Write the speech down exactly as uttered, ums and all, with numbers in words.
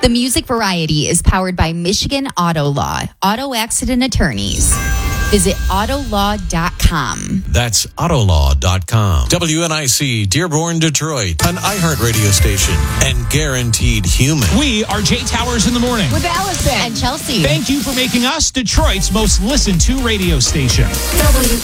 The Music Variety is powered by Michigan Auto Law, auto accident attorneys. Visit auto law dot com. That's auto law dot com. W N I C, Dearborn, Detroit, an iHeart radio station, and guaranteed human. We are Jay Towers in the morning. With Allison. And Chelsea. Thank you for making us Detroit's most listened to radio station. W